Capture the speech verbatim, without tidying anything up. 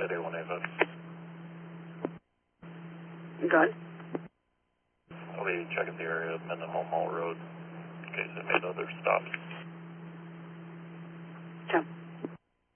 at A one A five. Okay. I'll be checking the area of Mendenhall Mall Road in case they made other stops.